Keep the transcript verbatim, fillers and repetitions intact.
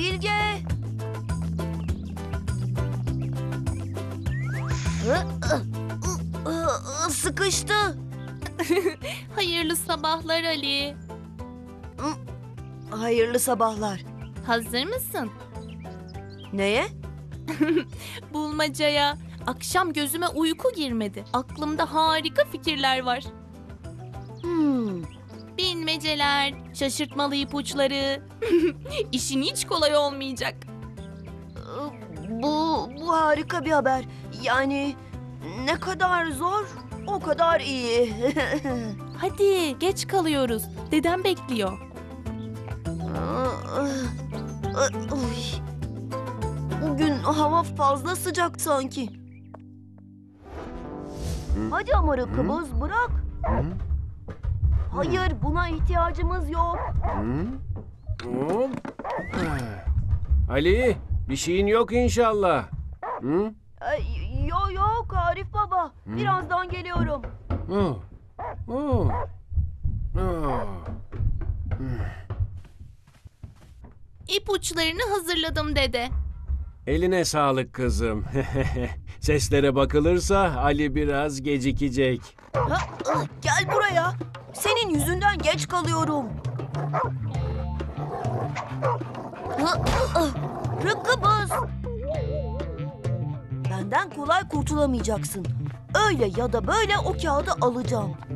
Bilge! Sıkıştı. Hayırlı sabahlar Ali. Hayırlı sabahlar. Hazır mısın? Neye? Bulmacaya. Akşam gözüme uyku girmedi. Aklımda harika fikirler var. Hmm. Bilmeceler, şaşırtmalı ipuçları. İşin hiç kolay olmayacak. Bu, bu harika bir haber. Yani ne kadar zor, o kadar iyi. Hadi geç kalıyoruz. Dedem bekliyor. Uy. Bugün hava fazla sıcak sanki. Hadi ama Rıkkımız bırak. Hayır, buna ihtiyacımız yok. Ali, bir şeyin yok inşallah. Hı? Ee, Yok yok Arif Baba. Birazdan geliyorum. Oh. Oh. Oh. İpuçlarını hazırladım dede. Eline sağlık kızım. Seslere bakılırsa Ali biraz gecikecek. Ha, ı, gel buraya. Senin yüzünden geç kalıyorum. Ha, ı, Rıkkımız. Benden kolay kurtulamayacaksın. Öyle ya da böyle o kağıdı alacağım.